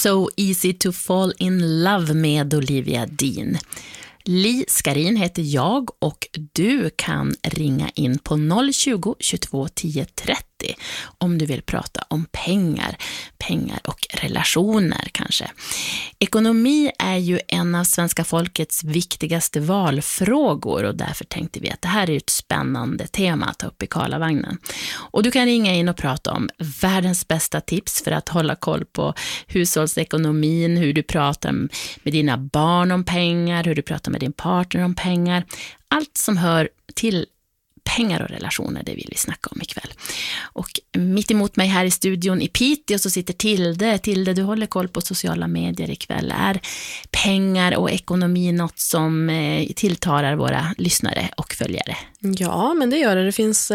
So Easy to Fall in Love med Olivia Dean. Li Skarin heter jag och du kan ringa in på 020 22 10 30 om du vill prata om pengar och relationer kanske. Ekonomi är ju en av svenska folkets viktigaste valfrågor och därför tänkte vi att det här är ett spännande tema att ta upp i Karlavagnen. Och du kan ringa in och prata om världens bästa tips för att hålla koll på hushållsekonomin, hur du pratar med dina barn om pengar, hur du pratar med din partner om pengar. Allt som hör till pengar och relationer, det vill vi snacka om ikväll. Och mitt emot mig här i studion i Piteå så sitter Tilde. Tilde, du håller koll på sociala medier ikväll. Är pengar och ekonomi något som tilltalar våra lyssnare och följare? Ja, men det gör det. Det finns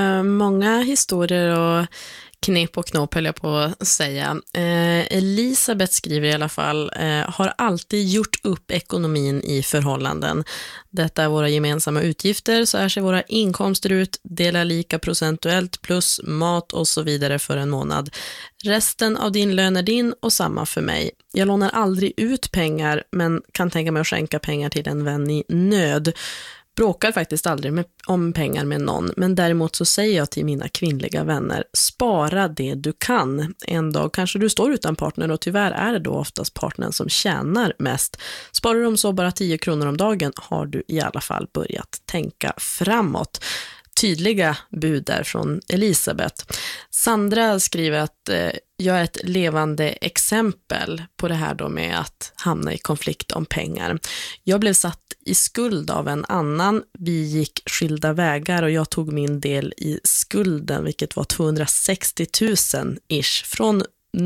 många historier och knep och knåp höll jag på att säga. Elisabeth skriver i alla fall, har alltid gjort upp ekonomin i förhållanden. Detta är våra gemensamma utgifter, så här ser våra inkomster ut, delar lika procentuellt plus mat och så vidare för en månad. Resten av din lön är din och samma för mig. Jag lånar aldrig ut pengar men kan tänka mig att skänka pengar till en vän i nöd. Bråkar faktiskt aldrig om pengar med någon, men däremot så säger jag till mina kvinnliga vänner, spara det du kan. En dag kanske du står utan partner och tyvärr är det då oftast partnern som tjänar mest. Sparar de så bara 10 kronor om dagen har du i alla fall börjat tänka framåt. Tydliga bud där från Elisabeth. Sandra skriver att jag är ett levande exempel på det här då med att hamna i konflikt om pengar. Jag blev satt i skuld av en annan. Vi gick skilda vägar och jag tog min del i skulden, vilket var 260 000 ish. Från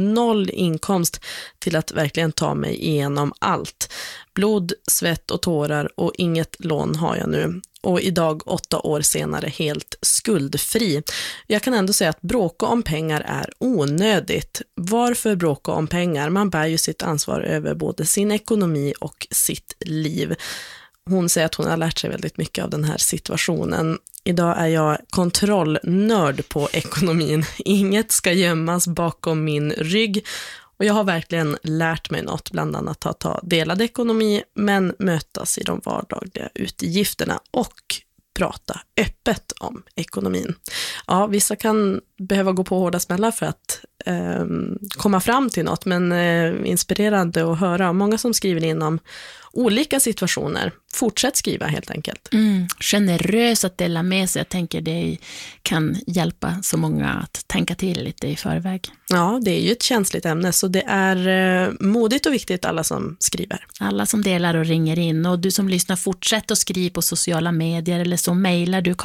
0 inkomst till att verkligen ta mig igenom allt. Blod, svett och tårar och inget lån har jag nu. Och idag 8 år senare helt skuldfri. Jag kan ändå säga att bråka om pengar är onödigt. Varför bråka om pengar? Man bär ju sitt ansvar över både sin ekonomi och sitt liv. Hon säger att hon har lärt sig väldigt mycket av den här situationen. Idag är jag kontrollnörd på ekonomin. Inget ska gömmas bakom min rygg. Och jag har verkligen lärt mig något, bland annat att ta delad ekonomi men mötas i de vardagliga utgifterna och prata öppet om ekonomin. Ja, vissa kan behöva gå på hårda smällar för att komma fram till något, men inspirerande att höra. Många som skriver in om olika situationer. Fortsätt skriva helt enkelt. Generös att dela med sig. Jag tänker det kan hjälpa så många att tänka till lite i förväg. Ja, det är ju ett känsligt ämne så det är modigt och viktigt alla som skriver. Alla som delar och ringer in och du som lyssnar fortsätt att skriva på sociala medier eller så mejlar du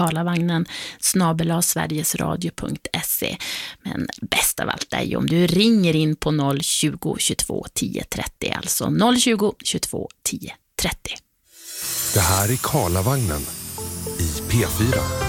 karlavagnen@sverigesradio.se. Men bäst av allt är ju om du ringer in på 020 22 10 30, alltså 020 22 10 30. Det här är Karlavagnen i P4.